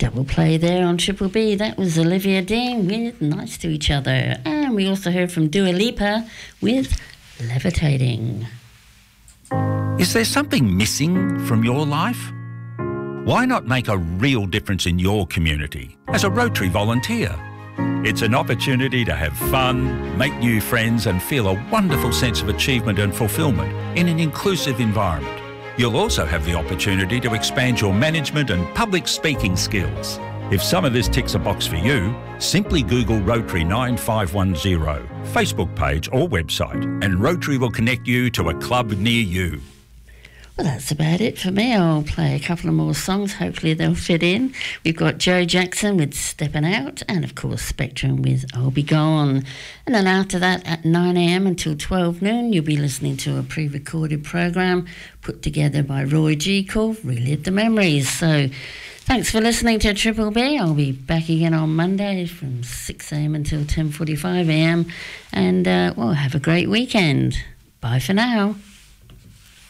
Double play there on Triple B. That was Olivia Dean with Nice to Each Other. And we also heard from Dua Lipa with Levitating. Is there something missing from your life? Why not make a real difference in your community as a Rotary volunteer? It's an opportunity to have fun, make new friends and feel a wonderful sense of achievement and fulfilment in an inclusive environment. You'll also have the opportunity to expand your management and public speaking skills. If some of this ticks a box for you, simply Google Rotary 9510, Facebook page or website, and Rotary will connect you to a club near you. Well, that's about it for me. I'll play a couple of more songs. Hopefully they'll fit in. We've got Joe Jackson with Steppin' Out and, of course, Spectrum with I'll Be Gone. And then after that, at 9 a.m. until 12 noon, you'll be listening to a pre-recorded program put together by Roy G called Relive the Memories. So thanks for listening to Triple B. I'll be back again on Monday from 6 a.m. until 10:45 a.m. And, well, have a great weekend. Bye for now.